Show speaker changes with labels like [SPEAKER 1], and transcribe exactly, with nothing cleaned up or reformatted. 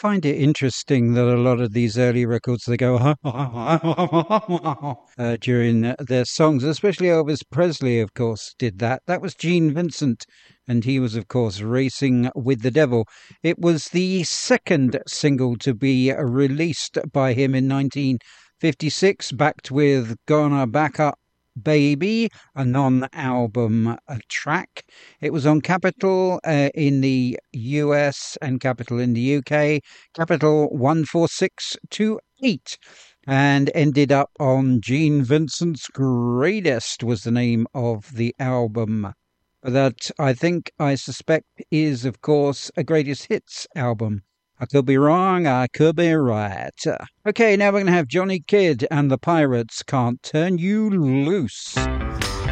[SPEAKER 1] find it interesting that a lot of these early records they go uh, during uh, their songs, especially Elvis Presley, of course, did that. That was Gene Vincent, and he was, of course, Racing with the Devil. It was the second single to be released by him in nineteen fifty-six, backed with Gonna Back Up Baby, a non-album uh, track. It was on Capitol uh, in the U S and Capitol in the U K, Capitol one four six two eight, and ended up on Gene Vincent's Greatest was the name of the album. That I think, I suspect, is, of course, a Greatest Hits album. I could be wrong, I could be right. Okay, now we're going to have Johnny Kidd and the Pirates Can't Turn You Loose.